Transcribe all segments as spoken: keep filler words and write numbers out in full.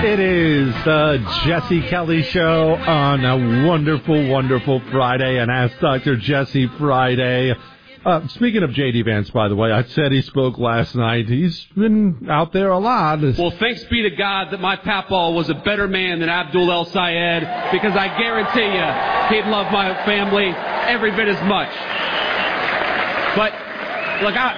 It is the Jesse Kelly Show on a wonderful, wonderful Friday, and Ask Doctor Jesse Friday. Uh, speaking of J D. Vance, by the way, I said he spoke last night. He's been out there a lot. Well, thanks be to God that my papaw was a better man than Abdul El Sayed, because I guarantee you he'd love my family every bit as much. But, look, I,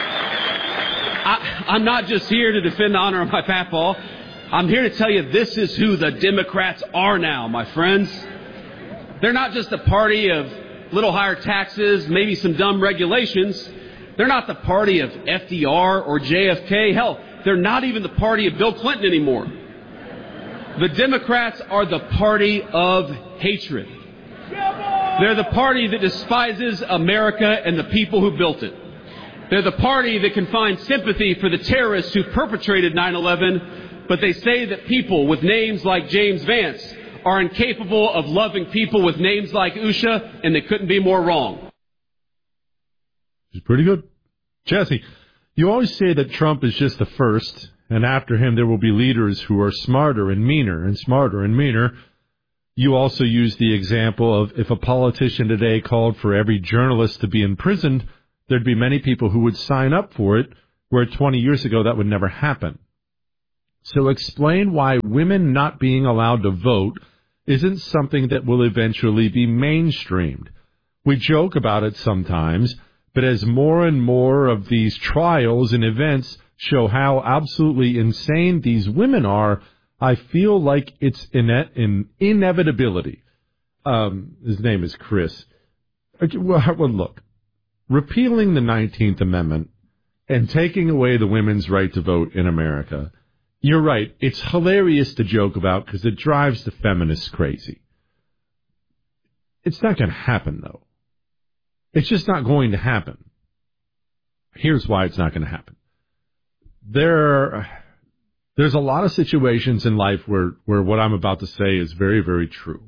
I, I'm not just here to defend the honor of my papaw. I'm here to tell you this is who the Democrats are now, my friends. They're not just a party of little higher taxes, maybe some dumb regulations. They're not the party of F D R or J F K. Hell, they're not even the party of Bill Clinton anymore. The Democrats are the party of hatred. They're the party that despises America and the people who built it. They're the party that can find sympathy for the terrorists who perpetrated nine eleven, but they say that people with names like James Vance are incapable of loving people with names like Usha, and they couldn't be more wrong. He's pretty good. Jesse, you always say that Trump is just the first, and after him there will be leaders who are smarter and meaner and smarter and meaner. You also use the example of if a politician today called for every journalist to be imprisoned, there'd be many people who would sign up for it, where twenty years ago that would never happen. So explain why women not being allowed to vote isn't something that will eventually be mainstreamed. We joke about it sometimes, but as more and more of these trials and events show how absolutely insane these women are, I feel like it's an inevitability. Um, his name is Chris. Okay, well, look, repealing the nineteenth Amendment and taking away the women's right to vote in America, you're right. It's hilarious to joke about because it drives the feminists crazy. It's not going to happen, though. It's just not going to happen. Here's why it's not going to happen. There, there's a lot of situations in life where, where what I'm about to say is very, very true.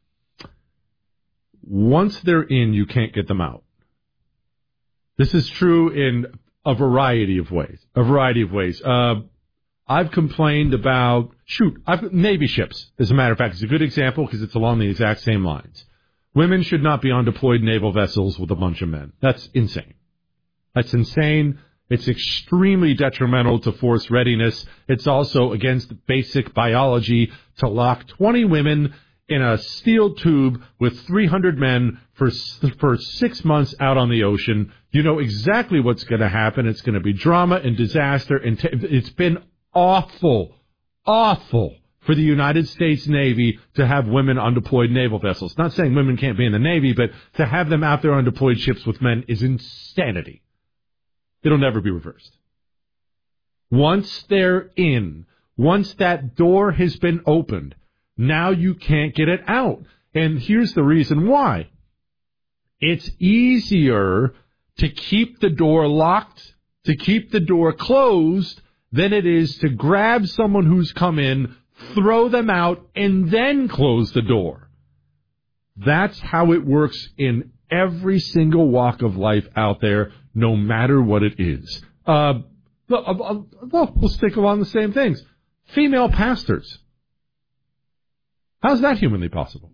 Once they're in, you can't get them out. This is true in a variety of ways. A variety of ways. Uh, I've complained about, shoot, I've, Navy ships, as a matter of fact. It's a good example because it's along the exact same lines. Women should not be on deployed naval vessels with a bunch of men. That's insane. That's insane. It's extremely detrimental to force readiness. It's also against basic biology to lock twenty women in a steel tube with three hundred men for for six months out on the ocean. You know exactly what's going to happen. It's going to be drama and disaster. And t- it's been awful, awful for the United States Navy to have women on deployed naval vessels. Not saying women can't be in the Navy, but to have them out there on deployed ships with men is insanity. It'll never be reversed. Once they're in, once that door has been opened, now you can't get it out. And here's the reason why. It's easier to keep the door locked, to keep the door closed, than it is to grab someone who's come in, throw them out, and then close the door. That's how it works in every single walk of life out there, no matter what it is. Uh, well, we'll stick along the same things. Female pastors. How's that humanly possible?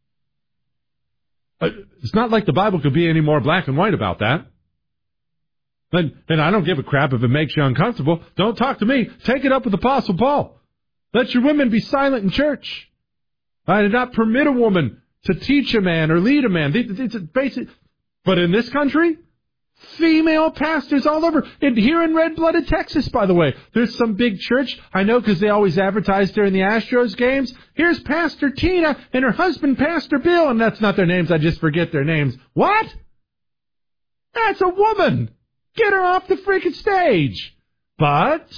Uh, it's not like the Bible could be any more black and white about that. And, and I don't give a crap if it makes you uncomfortable. Don't talk to me. Take it up with Apostle Paul. Let your women be silent in church. I did not permit a woman to teach a man or lead a man. It's basic. But in this country, female pastors all over. And here in red-blooded Texas, by the way, there's some big church. I know because they always advertise during the Astros games. Here's Pastor Tina and her husband, Pastor Bill. And that's not their names. I just forget their names. What? That's a woman. Get her off the freaking stage. But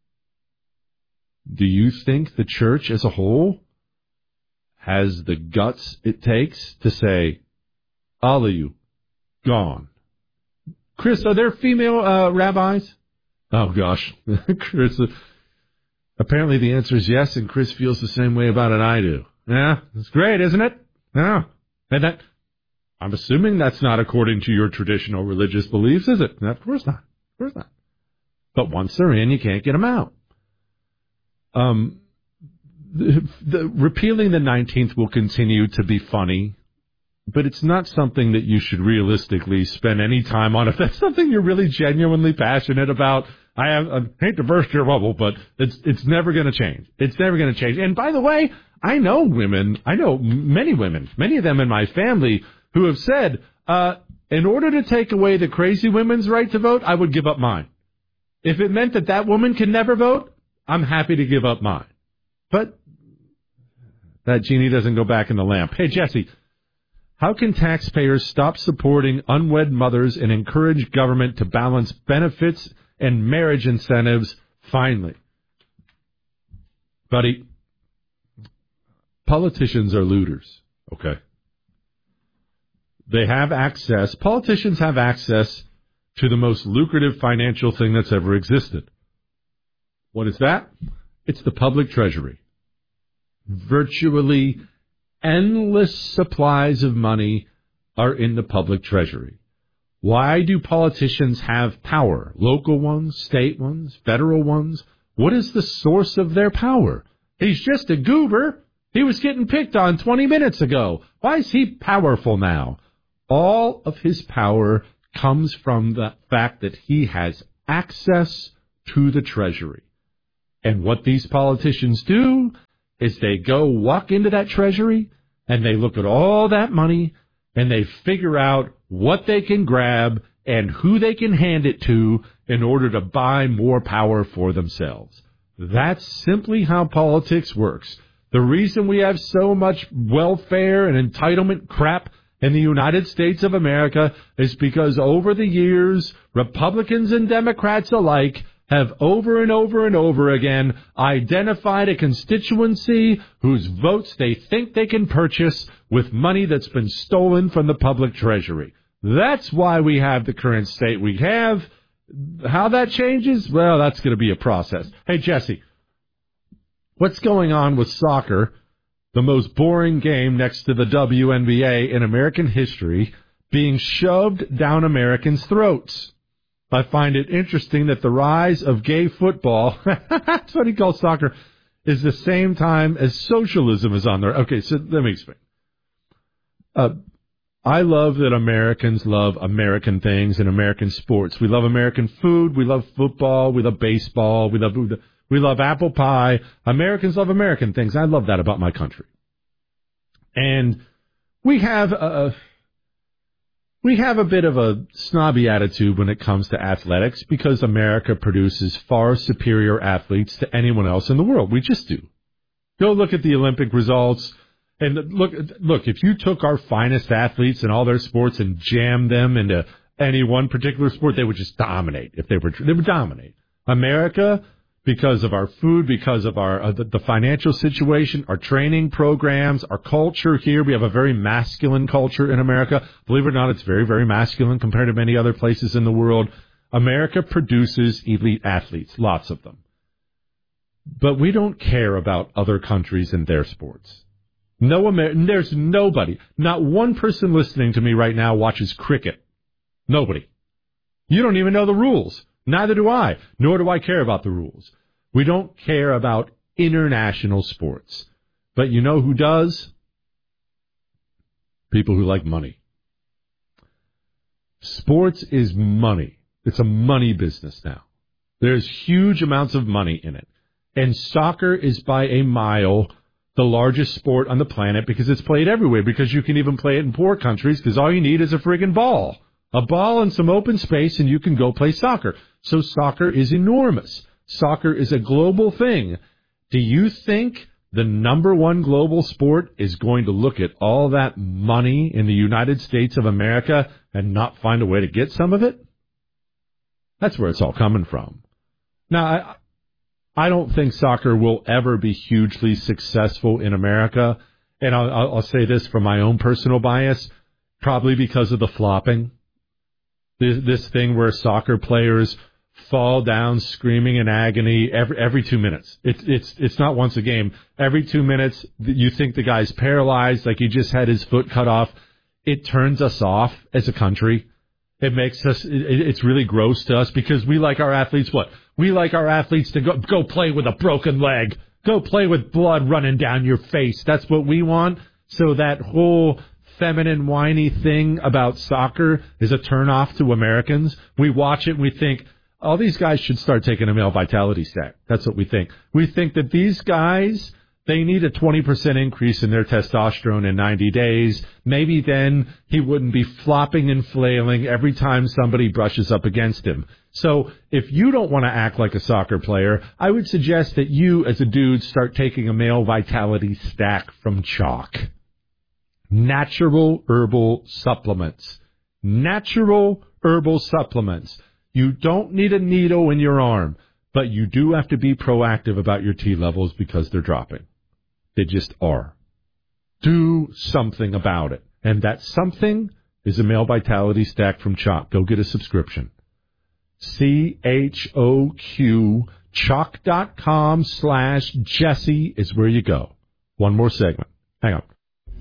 do you think the church as a whole has the guts it takes to say, all of you, gone? Chris, are there female uh, rabbis? Oh, gosh. Chris, uh, apparently the answer is yes, and Chris feels the same way about it I do. Yeah, it's great, isn't it? Yeah. And that, I'm assuming that's not according to your traditional religious beliefs, is it? Of course not. Of course not. But once they're in, you can't get them out. Um, the, the repealing the nineteenth will continue to be funny, but it's not something that you should realistically spend any time on. If that's something you're really genuinely passionate about, I, have, I hate to burst your bubble, but it's it's never going to change. It's never going to change. And by the way, I know women, I know many women, many of them in my family who have said, uh, in order to take away the crazy women's right to vote, I would give up mine. If it meant that that woman can never vote, I'm happy to give up mine. But that genie doesn't go back in the lamp. Hey, Jesse, how can taxpayers stop supporting unwed mothers and encourage government to balance benefits and marriage incentives finally? Buddy, politicians are looters, okay? They have access, politicians have access to the most lucrative financial thing that's ever existed. What is that? It's the public treasury. Virtually endless supplies of money are in the public treasury. Why do politicians have power? Local ones, state ones, federal ones? What is the source of their power? He's just a goober. He was getting picked on twenty minutes ago. Why is he powerful now? All of his power comes from the fact that he has access to the treasury. And what these politicians do is they go walk into that treasury and they look at all that money and they figure out what they can grab and who they can hand it to in order to buy more power for themselves. That's simply how politics works. The reason we have so much welfare and entitlement crap in the United States of America is because over the years, Republicans and Democrats alike have over and over and over again identified a constituency whose votes they think they can purchase with money that's been stolen from the public treasury. That's why we have the current state we have. How that changes? Well, that's going to be a process. Hey, Jesse, what's going on with soccer, the most boring game next to the W N B A in American history, being shoved down Americans' throats? I find it interesting that the rise of gay football, that's what he calls soccer, is the same time as socialism is on there. Okay, so let me explain. Uh, I love that Americans love American things and American sports. We love American food. We love football. We love baseball. We love we love apple pie. Americans love American things. I love that about my country. And we have a... We have a bit of a snobby attitude when it comes to athletics because America produces far superior athletes to anyone else in the world. We just do. Go look at the Olympic results and look, look, if you took our finest athletes in all their sports and jammed them into any one particular sport, they would just dominate. If they were, they would dominate. America, because of our food, because of our uh, the, the financial situation, our training programs, our culture here. We have a very masculine culture in America. Believe it or not, it's very, very masculine compared to many other places in the world. America produces elite athletes, lots of them. But we don't care about other countries and their sports. No Amer- There's nobody, not one person listening to me right now watches cricket. Nobody. You don't even know the rules. Neither do I, nor do I care about the rules. We don't care about international sports. But you know who does? People who like money. Sports is money. It's a money business now. There's huge amounts of money in it. And soccer is by a mile the largest sport on the planet because it's played everywhere, because you can even play it in poor countries because all you need is a friggin' ball. A ball and some open space, and you can go play soccer. So soccer is enormous. Soccer is a global thing. Do you think the number one global sport is going to look at all that money in the United States of America and not find a way to get some of it? That's where it's all coming from. Now, I, I don't think soccer will ever be hugely successful in America. And I'll, I'll say this from my own personal bias, probably because of the flopping. This, this thing where soccer players fall down screaming in agony every every two minutes. It's it's it's not once a game. Every two minutes, you think the guy's paralyzed, like he just had his foot cut off. It turns us off as a country. It makes us, it, it's really gross to us because we like our athletes, what? We like our athletes to go, go play with a broken leg. Go play with blood running down your face. That's what we want. So that whole feminine, whiny thing about soccer is a turnoff to Americans. We watch it and we think, oh, these guys should start taking a male vitality stack. That's what we think. We think that these guys, they need a twenty percent increase in their testosterone in ninety days. Maybe then he wouldn't be flopping and flailing every time somebody brushes up against him. So if you don't want to act like a soccer player, I would suggest that you, as a dude, start taking a male vitality stack from Chalk. Natural herbal supplements. Natural herbal supplements. You don't need a needle in your arm, but you do have to be proactive about your T levels because they're dropping. They just are. Do something about it. And that something is a male vitality stack from Chalk. Go get a subscription. C H O Q, chalk.com slash Jesse is where you go. One more segment. Hang on.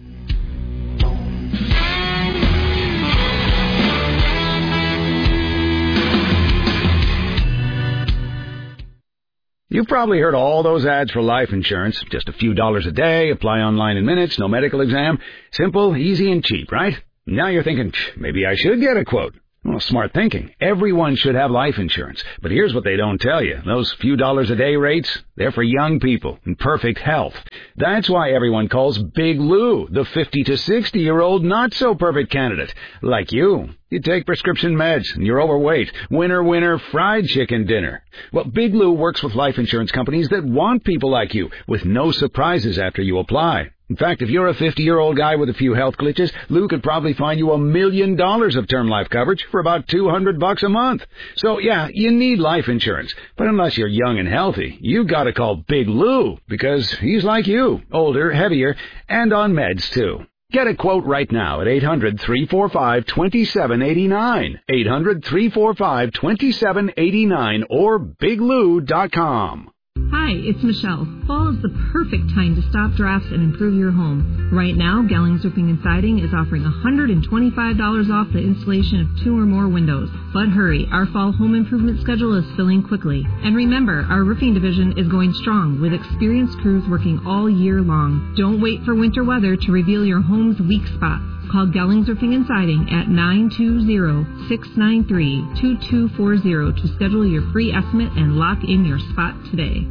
You've probably heard all those ads for life insurance. Just a few dollars a day, apply online in minutes, no medical exam. Simple, easy, and cheap, right? Now you're thinking, maybe I should get a quote. Well, smart thinking. Everyone should have life insurance. But here's what they don't tell you. Those few dollars a day rates, they're for young people in perfect health. That's why everyone calls Big Lou the fifty to sixty-year-old not-so-perfect candidate. Like you. You take prescription meds, and you're overweight. Winner, winner, fried chicken dinner. Well, Big Lou works with life insurance companies that want people like you, with no surprises after you apply. In fact, if you're a fifty-year-old guy with a few health glitches, Lou could probably find you a million dollars of term life coverage for about two hundred bucks a month. So, yeah, you need life insurance. But unless you're young and healthy, you gotta call Big Lou, because he's like you, older, heavier, and on meds, too. Get a quote right now at eight hundred, three four five, two seven eight nine, eight hundred, three four five, two seven eight nine, or big lou dot com. Hi, it's Michelle. Fall is the perfect time to stop drafts and improve your home. Right now, Gellings Roofing and Siding is offering one hundred twenty-five dollars off the installation of two or more windows. But hurry, our fall home improvement schedule is filling quickly. And remember, our roofing division is going strong with experienced crews working all year long. Don't wait for winter weather to reveal your home's weak spots. Call Gellings Roofing and Siding at nine two zero, six nine three, two two four zero to schedule your free estimate and lock in your spot today.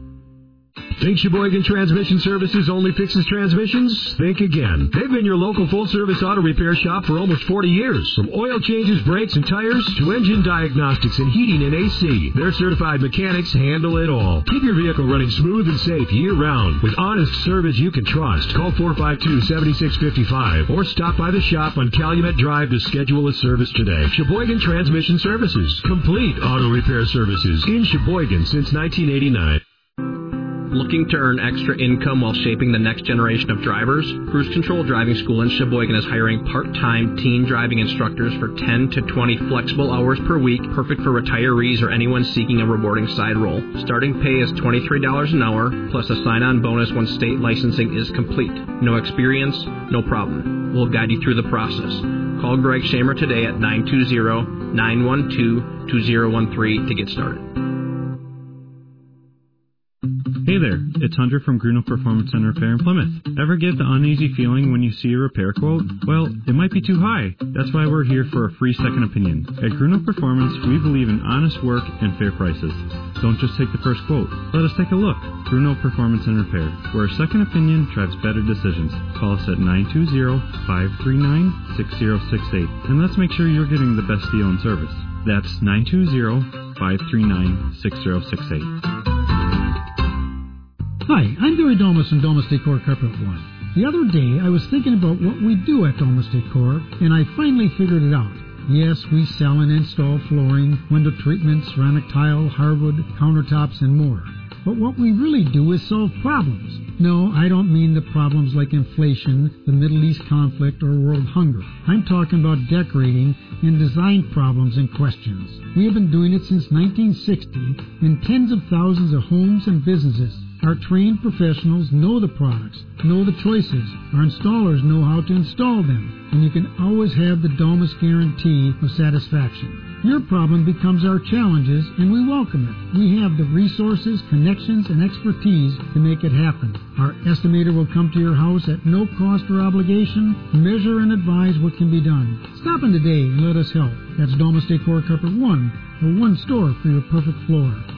Think Sheboygan Transmission Services only fixes transmissions? Think again. They've been your local full-service auto repair shop for almost forty years. From oil changes, brakes, and tires to engine diagnostics and heating and A C, their certified mechanics handle it all. Keep your vehicle running smooth and safe year-round with honest service you can trust. Call four five two, seven six five five or stop by the shop on Calumet Drive to schedule a service today. Sheboygan Transmission Services. Complete auto repair services in Sheboygan since nineteen eighty-nine. Looking to earn extra income while shaping the next generation of drivers? Cruise Control Driving School in Sheboygan is hiring part-time teen driving instructors for ten to twenty flexible hours per week, perfect for retirees or anyone seeking a rewarding side role. Starting pay is twenty-three dollars an hour, plus a sign-on bonus when state licensing is complete. No experience? No problem. We'll guide you through the process. Call Greg Shamer today at nine two zero, nine one two, two zero one three to get started. Hey there, it's Hunter from Grunow Performance and Repair in Plymouth. Ever get the uneasy feeling when you see a repair quote? Well, it might be too high. That's why we're here for a free second opinion. At Grunow Performance, we believe in honest work and fair prices. Don't just take the first quote. Let us take a look. Grunow Performance and Repair, where a second opinion drives better decisions. Call us at nine two zero, five three nine, six zero six eight, and let's make sure you're getting the best deal and service. That's nine two zero, five three nine, six zero six eight. Hi, I'm Barry Domus from Domus Decor Carpet One. The other day, I was thinking about what we do at Domus Decor, and I finally figured it out. Yes, we sell and install flooring, window treatments, ceramic tile, hardwood, countertops, and more. But what we really do is solve problems. No, I don't mean the problems like inflation, the Middle East conflict, or world hunger. I'm talking about decorating and design problems and questions. We have been doing it since nineteen sixty, and tens of thousands of homes and businesses Our trained professionals know the products, know the choices. Our installers know how to install them, and you can always have the Domus guarantee of satisfaction. Your problem becomes our challenges, and we welcome it. We have the resources, connections, and expertise to make it happen. Our estimator will come to your house at no cost or obligation, measure and advise what can be done. Stop in today and let us help. That's Domus Decor Carpet One, the one store for your perfect floor.